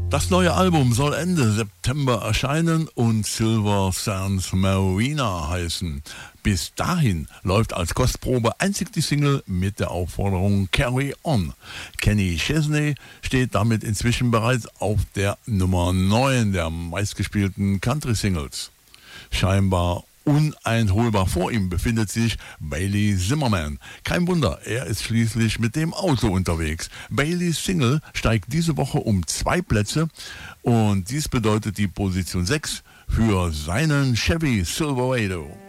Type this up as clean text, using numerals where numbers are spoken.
Das neue Album soll Ende September erscheinen und Silver Sands Marina heißen. Bis dahin läuft als Kostprobe einzig die Single mit der Aufforderung Carry On. Kenny Chesney steht damit inzwischen bereits auf der Nummer 9 der meistgespielten Country-Singles. Scheinbar uneinholbar vor ihm befindet sich Bailey Zimmerman. Kein Wunder, er ist schließlich mit dem Auto unterwegs. Baileys Single steigt diese Woche um 2 Plätze und dies bedeutet die Position 6 für seinen Chevy Silverado.